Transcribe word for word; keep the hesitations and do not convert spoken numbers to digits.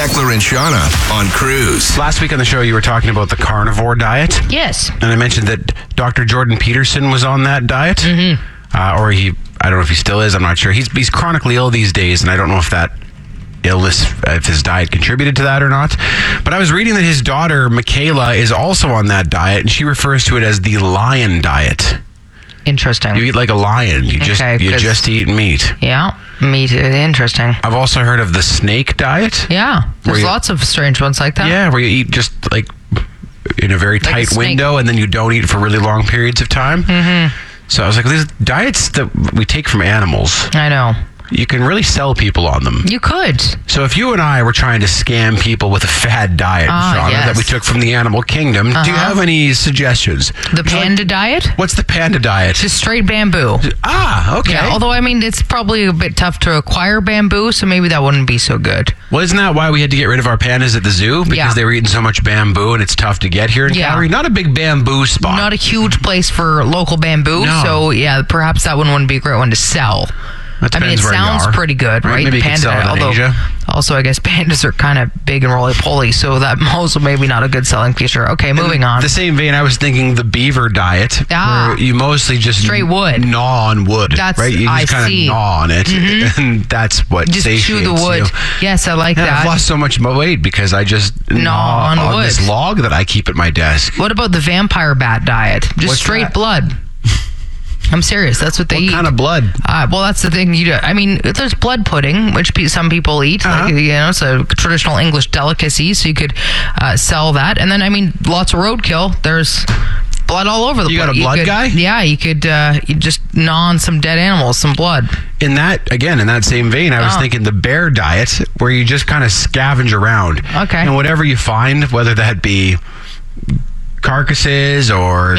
Beckler and Shauna on Cruise. Last week on the show, you were talking about the carnivore diet. Yes. And I mentioned that Doctor Jordan Peterson was on that diet. Mm-hmm. Uh, or he, I don't know if he still is. I'm not sure. He's, he's chronically ill these days, and I don't know if that illness, if his diet contributed to that or not. But I was reading that his daughter, Michaela, is also on that diet, and she refers to it as the lion diet. Interesting. You eat like a lion. You just Okay, you 'cause- just eat meat. Yeah, meat. Interesting. I've also heard of the snake diet. Yeah, there's you- lots of strange ones like that. Yeah, where you eat just like in a very Like a tight snake. window, and then you don't eat for really long periods of time. Mm-hmm. So I was like, these diets that we take from animals, I know. you can really sell people on them. You could. So if you and I were trying to scam people with a fad diet, Ah, Shauna, yes. that we took from the animal kingdom, do you Uh-huh. have any suggestions? The panda diet? What's the panda diet? Just straight bamboo. Ah, okay. Yeah, although, I mean, it's probably a bit tough to acquire bamboo, so maybe that wouldn't be so good. Well, isn't that why we had to get rid of our pandas at the zoo? Because Yeah. they were eating so much bamboo and it's tough to get here in Yeah. Calgary. Not a big bamboo spot. Not a huge place for local bamboo, No. so yeah, perhaps that one wouldn't be a great one to sell. That I mean, it depends where you sounds are. pretty good, Right, right? maybe you could sell it in although, Asia. Also, I guess pandas are kind of big and roly-poly, so that also maybe not a good selling feature. Okay, moving on. The same vein, I was thinking the beaver diet, Ah. where you mostly just Straight wood. gnaw on wood, That's- right? You I just kind see. of gnaw on it, and that's what Just chew satiates the wood. you. Yes, I like Yeah, that. I've lost so much weight because I just Gnaw gnaw on on wood. this log that I keep at my desk. What about the vampire bat diet? Just What's straight that? blood. I'm serious. That's what they What eat. kind of blood? Uh, well, that's the thing. You, do, I mean, there's blood pudding, which pe- some people eat. Uh-huh. Like, you know, it's a traditional English delicacy, so you could uh, sell that. And then, I mean, lots of roadkill. There's blood all over the You place. got a blood could, guy? Yeah, you could uh, you just gnaw on some dead animals, some blood. In that, again, in that same vein, I was Oh. thinking the bear diet, where you just kind of scavenge around. Okay. And whatever you find, whether that be carcasses or